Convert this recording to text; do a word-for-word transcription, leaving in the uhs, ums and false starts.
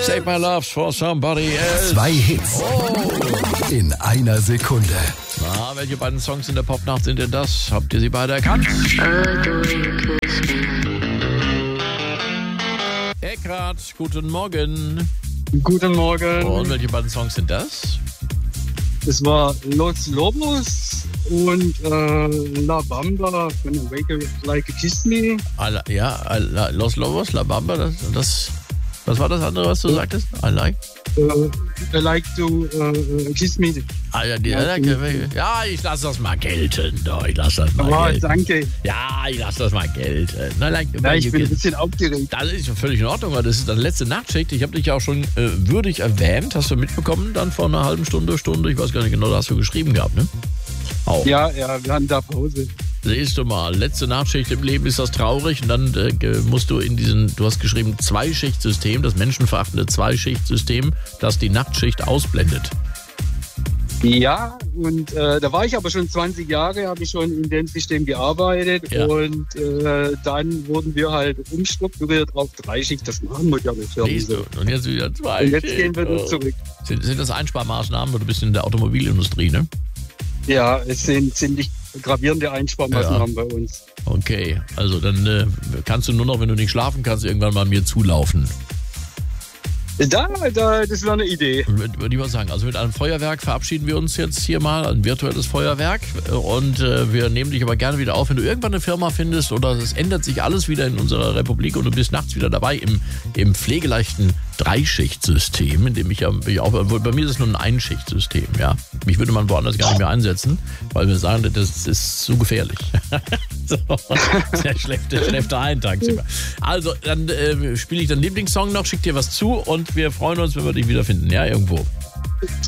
Save My Love for Somebody Else. Zwei Hits Oh. in einer Sekunde. Na, welche beiden Songs in der Popnacht sind denn das? Habt ihr sie beide erkannt? Eckrat, guten Morgen. Guten Morgen. Und welche beiden Songs sind das? Es war Los Lobos und äh, La Bamba von Wake Like a Kiss Me. Ala, ja, Ala, Los Lobos, La Bamba, das, das, was war das andere, was du sagtest? I like? Äh, I like to äh, kiss me. Ah, ja, die, ja, ja, ich lasse das mal gelten. Doch, ich lasse das mal Oh, gelten. danke. Ja, ich lasse das mal gelten. Na, like, Ja, ich bin ein bisschen aufgeregt. Das ist völlig in Ordnung, weil das ist deine letzte Nachtschicht. Ich habe dich ja auch schon äh, würdig erwähnt. Hast du mitbekommen? Dann vor einer halben Stunde, Stunde, ich weiß gar nicht genau, da hast du geschrieben gehabt, ne? Auch. Ja, ja, wir hatten da Pause. Siehst du mal, letzte Nachtschicht im Leben ist das traurig und dann äh, musst du in diesen, du hast geschrieben, Zweischichtsystem, das menschenverachtende Zweischichtsystem, das die Nachtschicht ausblendet. Ja, und äh, da war ich aber schon zwanzig Jahre, habe ich schon in dem System gearbeitet Ja. und äh, dann wurden wir halt umstrukturiert auf Dreischicht. Das machen wir ja nicht. Siehst du, und jetzt wieder zwei. Und jetzt gehen wir Oh. zurück. Sind, sind das Einsparmaßnahmen, weil du bist in der Automobilindustrie, ne? Ja, es sind ziemlich gravierende Einsparmaßnahmen bei uns. Okay, also dann äh, kannst du nur noch, wenn du nicht schlafen kannst, irgendwann mal mir zulaufen. Da, da, das wäre eine Idee. Würde ich mal sagen. Also mit einem Feuerwerk verabschieden wir uns jetzt hier mal, ein virtuelles Feuerwerk. Und äh, wir nehmen dich aber gerne wieder auf, wenn du irgendwann eine Firma findest oder es ändert sich alles wieder in unserer Republik und du bist nachts wieder dabei im, im pflegeleichten Dreischichtsystem, in dem ich ja ich auch, bei mir ist es nur ein Einschichtsystem, ja. Mich würde man woanders gar nicht mehr einsetzen, weil wir sagen, das ist zu gefährlich. So, der schläft, der schläft da ein tagsüber. Also, dann äh, spiele ich deinen Lieblingssong noch, schick dir was zu und wir freuen uns, wenn wir dich wiederfinden, ja, irgendwo.